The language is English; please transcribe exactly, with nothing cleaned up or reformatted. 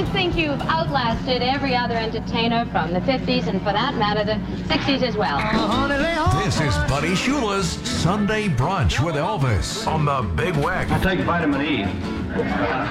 think you've outlasted every other entertainer from the fifties and, for that matter, the sixties as well. This is Buddy Shula's Sunday Brunch with Elvis on the Big Wagon. I take vitamin E.